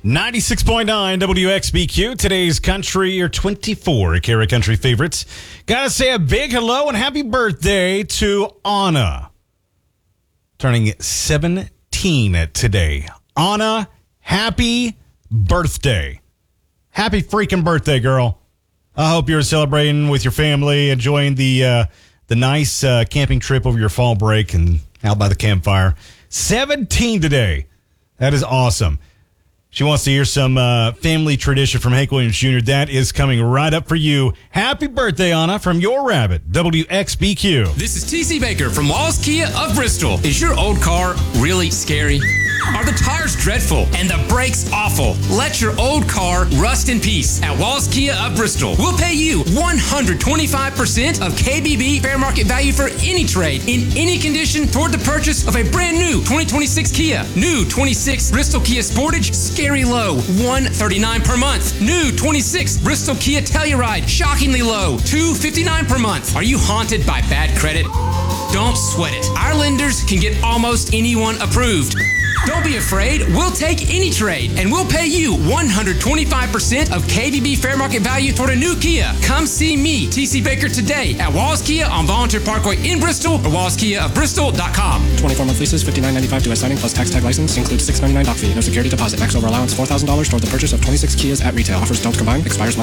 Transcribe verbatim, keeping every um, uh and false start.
ninety-six point nine W X B Q, today's Country Year twenty-four Kara Country Favorites. Gotta say a big hello and happy birthday to Anna. Turning seventeen today. Anna, happy birthday. Happy freaking birthday, girl. I hope you're celebrating with your family, enjoying the uh, the nice uh, camping trip over your fall break and out by the campfire. seventeen today. That is awesome. She wants to hear some uh, family tradition from Hank Williams Junior That is coming right up for you. Happy birthday, Anna, from your rabbit, W X B Q. This is T C Baker from Walls Kia of Bristol. Is your old car really scary? Are the tires dreadful and the brakes awful? Let your old car rust in peace at Walls Kia of Bristol. We'll pay you one hundred twenty-five percent of K B B fair market value for any trade in any condition toward the purchase of a brand new twenty twenty-six Kia. New twenty-six Bristol Kia Sportage, scary low, one hundred thirty-nine dollars per month. New twenty-six Bristol Kia Telluride, shockingly low, two hundred fifty-nine dollars per month. Are you haunted by bad credit? Don't sweat it. Our lenders can get almost anyone approved. Don't be afraid. We'll take any trade, and we'll pay you one hundred twenty-five percent of K B B fair market value toward a new Kia. Come see me, T C Baker, today at Walls Kia on Volunteer Parkway in Bristol or walls kia of bristol dot com. twenty-four month leases, fifty-nine ninety-five due at signing plus tax tag license. Includes six ninety-nine doc fee. No security deposit. Max over allowance four thousand dollars toward the purchase of twenty-six Kias at retail. Offers don't combine. Expires